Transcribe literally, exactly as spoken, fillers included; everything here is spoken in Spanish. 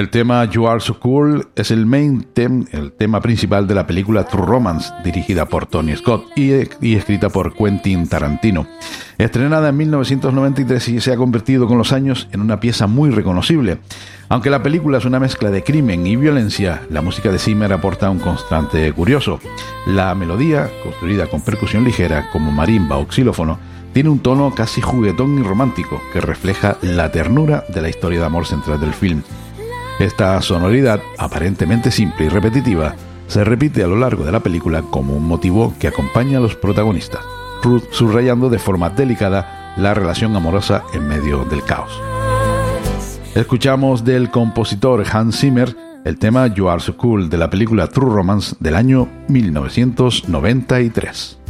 El tema You Are So Cool es el main theme, el tema principal de la película True Romance, dirigida por Tony Scott y, y escrita por Quentin Tarantino. Estrenada en mil novecientos noventa y tres y se ha convertido con los años en una pieza muy reconocible. Aunque la película es una mezcla de crimen y violencia, la música de Zimmer aporta un constante curioso. La melodía, construida con percusión ligera como marimba o xilófono, tiene un tono casi juguetón y romántico que refleja la ternura de la historia de amor central del film. Esta sonoridad, aparentemente simple y repetitiva, se repite a lo largo de la película como un motivo que acompaña a los protagonistas, subrayando de forma delicada la relación amorosa en medio del caos. Escuchamos del compositor Hans Zimmer el tema You Are So Cool de la película True Romance del año mil novecientos noventa y tres.